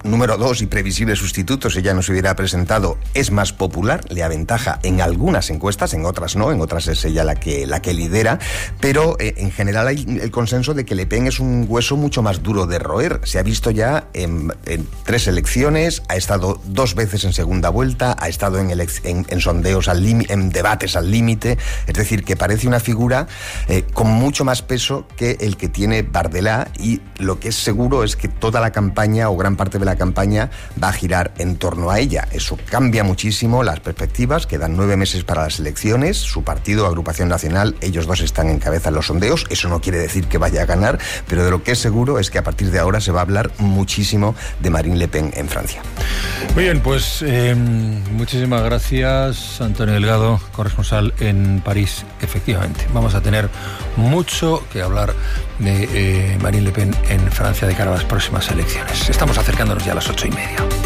número 2 y previsible sustituto si ella no se hubiera presentado, es más popular, le aventaja en algunas encuestas, en otras no, en otras es ella la que lidera, pero en general hay el consenso de que Le Pen es un hueso mucho más duro de roer. Se ha visto ya en 3 elecciones, ha estado 2 veces en segunda vuelta, ha estado en sondeos en debates al límite, es decir, que parece una figura con mucho más peso que el que tiene Bardella, y lo que es seguro es que toda la campaña o gran parte de la campaña va a girar en torno a ella. Eso cambia muchísimo las perspectivas, quedan 9 meses para las elecciones, su partido, Agrupación Nacional, ellos dos están en cabeza en los sondeos, eso no quiere decir que vaya a ganar, pero de lo que es seguro es que a partir de ahora se va a hablar muchísimo de Marine Le Pen en Francia. Muy bien, pues muchísimas gracias, Antonio Delgado, corresponsal en París. Efectivamente, vamos a tener mucho que hablar de Marine Le Pen en Francia de cara a las próximas elecciones. Estamos acercándonos ya a las 8:30.